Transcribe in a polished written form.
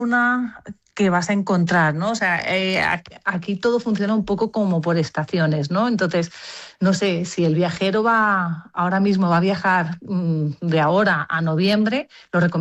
una que vas a encontrar, ¿no? O sea, aquí todo funciona un poco como por estaciones, ¿no? Entonces, no sé, si el viajero ahora mismo va a viajar de ahora a noviembre, lo recomiendo